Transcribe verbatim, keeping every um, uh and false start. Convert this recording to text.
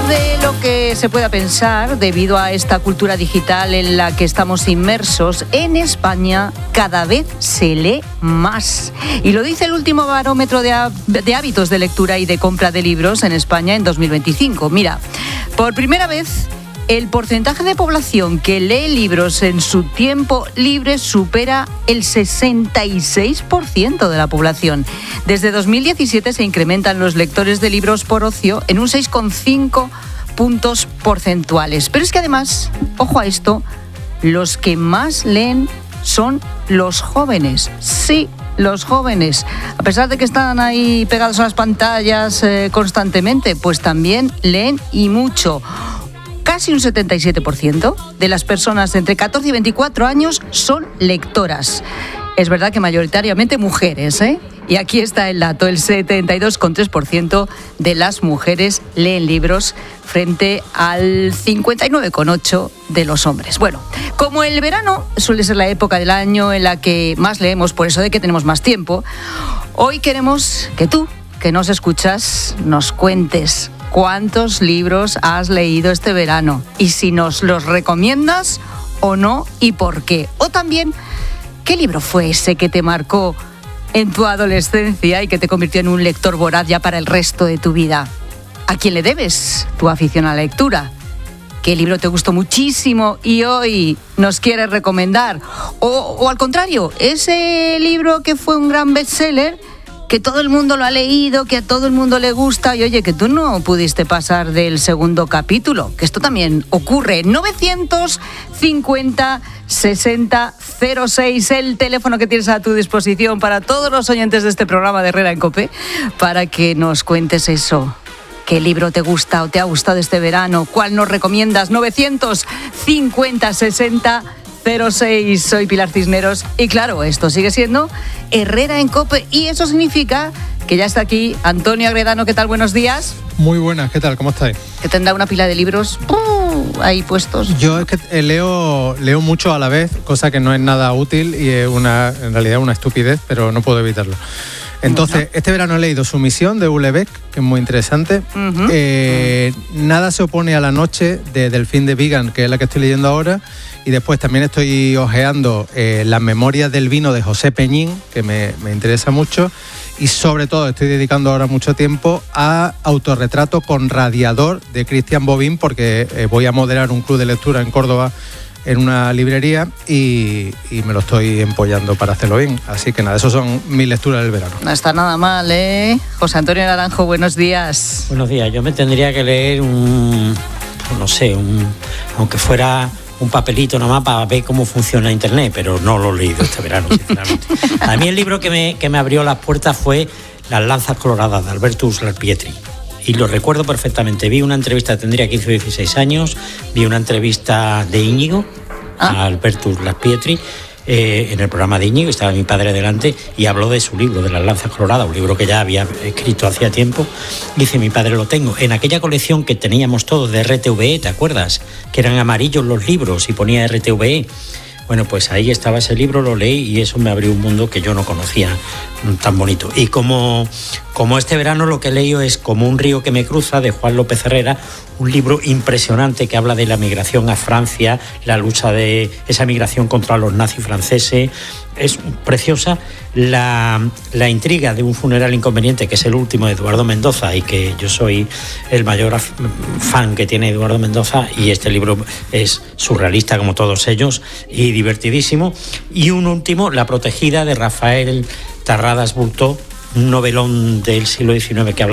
de lo que se pueda pensar, debido a esta cultura digital en la que estamos inmersos, en España cada vez se lee más. Y lo dice el último barómetro de, há- de hábitos de lectura y de compra de libros en España en dos mil veinticinco. Mira, por primera vez, el porcentaje de población que lee libros en su tiempo libre supera el sesenta y seis por ciento de la población. Desde dos mil diecisiete se incrementan los lectores de libros por ocio en un seis coma cinco puntos porcentuales. Pero es que además, ojo a esto, los que más leen son los jóvenes. Sí, los jóvenes. A pesar de que están ahí pegados a las pantallas eh, constantemente, pues también leen y mucho. Casi un setenta y siete por ciento de las personas entre catorce y veinticuatro años son lectoras. Es verdad que mayoritariamente mujeres, ¿eh? Y aquí está el dato, el setenta y dos coma tres por ciento de las mujeres leen libros frente al cincuenta y nueve coma ocho por ciento de los hombres. Bueno, como el verano suele ser la época del año en la que más leemos, por eso de que tenemos más tiempo, hoy queremos que tú, que nos escuchas, nos cuentes cuántos libros has leído este verano y si nos los recomiendas o no y por qué. O también, ¿qué libro fue ese que te marcó en tu adolescencia y que te convirtió en un lector voraz ya para el resto de tu vida? ¿A quién le debes tu afición a la lectura? ¿Qué libro te gustó muchísimo y hoy nos quieres recomendar? O, o al contrario, ese libro que fue un gran bestseller, que todo el mundo lo ha leído, que a todo el mundo le gusta y oye, que tú no pudiste pasar del segundo capítulo, que esto también ocurre. novecientos cincuenta sesenta cero seis, el teléfono que tienes a tu disposición para todos los oyentes de este programa de Herrera en COPE, para que nos cuentes eso. ¿Qué libro te gusta o te ha gustado este verano? ¿Cuál nos recomiendas? novecientos cincuenta sesenta cero seis. Soy Pilar Cisneros y claro, esto sigue siendo Herrera en COPE y eso significa que ya está aquí Antonio Agredano. ¿Qué tal? Buenos días. Muy buenas, ¿qué tal? ¿Cómo estáis? Que tendrá una pila de libros ¡pum! Ahí puestos. Yo es que leo, leo mucho a la vez, cosa que no es nada útil y es una, en realidad una estupidez, pero no puedo evitarlo. Entonces, no. Este verano he leído Sumisión de Houellebecq, que es muy interesante. Uh-huh. Eh, Nada se opone a la noche, de Delphine de Vigan, que es la que estoy leyendo ahora. Y después también estoy hojeando eh, Las memorias del vino de José Peñín, que me, me interesa mucho. Y sobre todo estoy dedicando ahora mucho tiempo a Autorretrato con radiador de Cristian Bobín, porque eh, voy a moderar un club de lectura en Córdoba en una librería y, y me lo estoy empollando para hacerlo bien. Así que nada, eso son mis lecturas del verano. No está nada mal, ¿eh? José Antonio Naranjo, buenos días. Buenos días, yo me tendría que leer un, no sé, un, aunque fuera un papelito nomás para ver cómo funciona Internet, pero no lo he leído este verano, sinceramente. A mí el libro que me, que me abrió las puertas fue Las lanzas coloradas de Albertus Larpietri. Y lo recuerdo perfectamente. Vi una entrevista, tendría quince o dieciséis años, vi una entrevista de Íñigo, ¿Ah? a Albertus Larpietri, eh, en el programa de Íñigo, estaba mi padre delante, y habló de su libro, de Las lanzas coloradas, un libro que ya había escrito hacía tiempo. Dice, mi padre, lo tengo. En aquella colección que teníamos todos de R T V E, ¿te acuerdas? Que eran amarillos los libros y ponía R T V E. Bueno, pues ahí estaba ese libro, lo leí y eso me abrió un mundo que yo no conocía tan bonito. Y como, como este verano lo que he leído es Como un río que me cruza, de Juan López Herrera, un libro impresionante que habla de la migración a Francia, la lucha de esa migración contra los nazis franceses. Es preciosa la, la intriga de un funeral inconveniente, que es el último de Eduardo Mendoza y que yo soy el mayor fan que tiene Eduardo Mendoza, y este libro es surrealista como todos ellos y divertidísimo. Y un último, La protegida, de Rafael Tarradas Bultó, un novelón del siglo diecinueve que habla